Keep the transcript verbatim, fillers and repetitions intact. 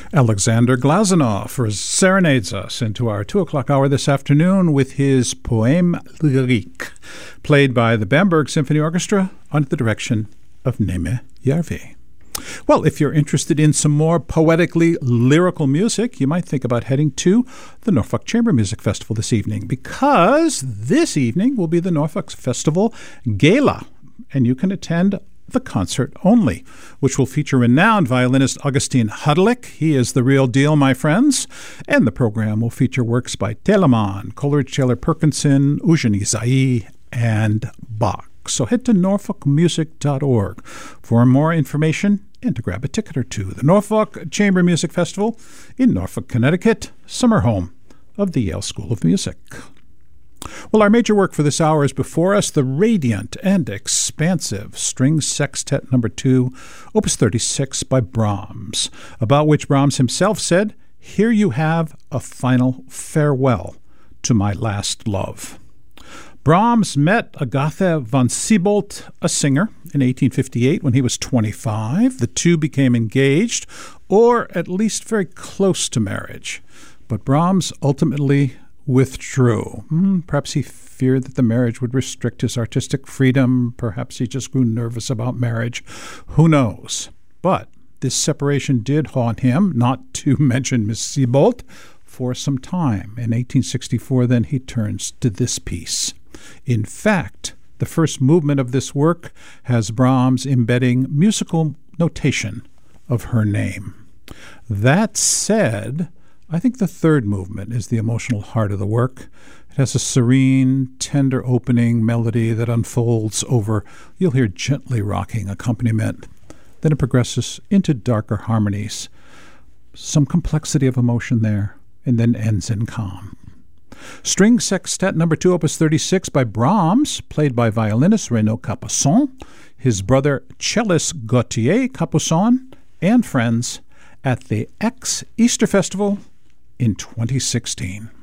Alexander Glazunov serenades us into our two o'clock hour this afternoon with his Poème Lyrique, played by the Bamberg Symphony Orchestra under the direction of Neme Järvi. Well, if you're interested in some more poetically lyrical music, you might think about heading to the Norfolk Chamber Music Festival this evening, because this evening will be the Norfolk Festival Gala, and you can attend the concert only, which will feature renowned violinist Augustin Hudlick. He is the real deal, my friends. And the program will feature works by Telemann, Coleridge Taylor Perkinson, Eugenie Zaï, and Bach. So head to norfolk music dot org for more information and to grab a ticket or two. The Norfolk Chamber Music Festival in Norfolk, Connecticut, summer home of the Yale School of Music. Well, our major work for this hour is before us, the radiant and expansive String Sextet Number two, Opus thirty-six by Brahms, about which Brahms himself said, "Here you have a final farewell to my last love." Brahms met Agathe von Siebold, a singer, in eighteen fifty-eight when he was twenty-five. The two became engaged, or at least very close to marriage. But Brahms ultimately withdrew. Hmm, perhaps he feared that the marriage would restrict his artistic freedom. Perhaps he just grew nervous about marriage. Who knows? But this separation did haunt him, not to mention Miss Siebold, for some time. In eighteen sixty-four, then, he turns to this piece. In fact, the first movement of this work has Brahms embedding musical notation of her name. That said, I think the third movement is the emotional heart of the work. It has a serene, tender opening melody that unfolds over, you'll hear gently rocking accompaniment. Then it progresses into darker harmonies, some complexity of emotion there, and then ends in calm. String Sextet Number two, Opus thirty-six by Brahms, played by violinist Renaud Capuçon, his brother cellist Gauthier Capuçon, and friends at the X Easter Festival in twenty sixteen.